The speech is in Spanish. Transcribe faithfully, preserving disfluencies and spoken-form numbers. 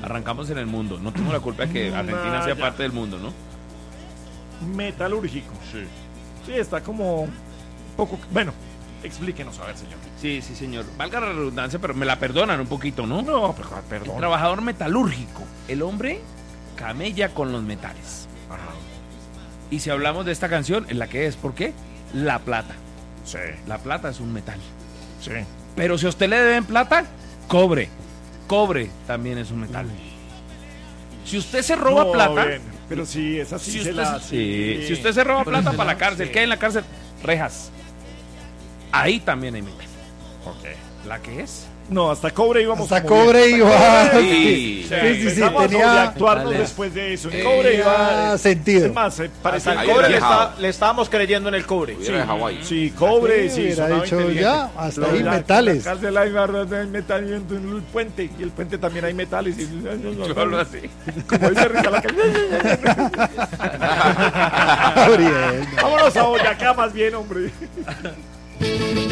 Arrancamos en el mundo. No tengo la culpa de que Argentina Nah, sea ya. parte del mundo, ¿no? Metalúrgico. Sí. Sí, está como un poco... Bueno, explíquenos, a ver, señor. Sí, sí, señor. Valga la redundancia, pero me la perdonan un poquito, ¿no? No, pero, El perdón. trabajador metalúrgico. El hombre camella con los metales. Ajá. Y si hablamos de esta canción, ¿en la que es? ¿Por qué? La plata. Sí, La plata es un metal. sí. Pero si a usted le deben plata, cobre. Cobre también es un metal. Si usted se roba No, plata, bien, pero sí, esa sí si se usted, la... sí, si usted se roba plata para la cárcel, sí. ¿qué hay en la cárcel? Rejas. Ahí también hay metal. Ok. ¿La que es? No, hasta cobre íbamos Hasta como cobre bien. iba. Sí. Sí, sí, sí, Empezamos a tenía, sobreactuarnos Dale. después de eso. En Eh, cobre iba... tenía sentido. Es más, eh, parecía Hasta el que cobre era le, viajado. está- le estábamos creyendo en el cobre. Sí, de Hawái. sí, cobre, Sí, sí, hubiera sonaba dicho inteligente. ya, hasta Pero ahí la- metales. En la cárcel hay barras de metal y en el puente, y el puente también hay metales. Y, Yo hablo así. como dice Rita la calle. Gabriel. Vámonos a Boyacá más bien, hombre.